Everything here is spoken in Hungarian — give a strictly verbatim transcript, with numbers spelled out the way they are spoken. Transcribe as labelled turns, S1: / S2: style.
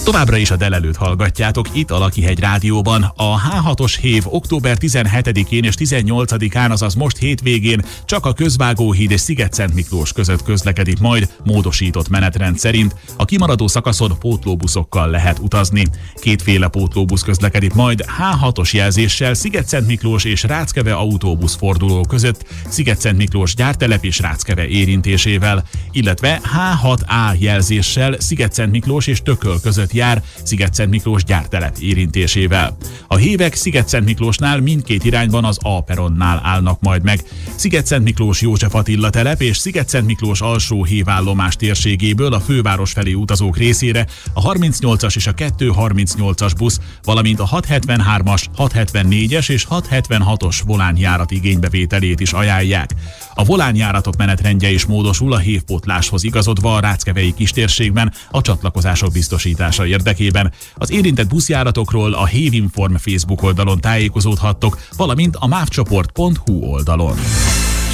S1: Továbbra is a Delelőt hallgatjátok itt a Lakihegy Rádióban. A há hatos hév október tizenhetedikén és tizennyolcadikán, azaz most hétvégén csak a Közvágóhíd és Sziget-Szent Miklós között közlekedik majd módosított menetrend szerint. A kimaradó szakaszon pótlóbuszokkal lehet utazni. Kétféle pótlóbusz közlekedik majd há hatos jelzéssel Sziget-Szent Miklós és Ráckeve autóbusz forduló között, Sziget-Szent Miklós gyártelep és Ráckeve érintésével, illetve há hat á jelzéssel Sziget-Szent Miklós és Tököl között jár Sziget-Szent Miklós gyártelep érintésével. A hévek Sziget-Szent Miklósnál mindkét irányban az A peronnál állnak majd meg. Sziget-Szent Miklós József Attila telep és Sziget-Szent Miklós alsó hévállomás térségéből a főváros felé utazók részére a harmincnyolcas és a kettőszázharmincnyolcas busz, valamint a hatszázhetvenhármas, hatszázhetvennégyes és hatszázhetvenhatos volánjárat igénybevételét is ajánlják. A volánjáratok menetrendje is módosul a hévpótláshoz igazodva a ráckevei kistérségben a csatlakozások biztosítása érdekében. Az érintett buszjáratokról a Hévinform Facebook oldalon tájékozódhattok, valamint a mávcsoport pont hú oldalon.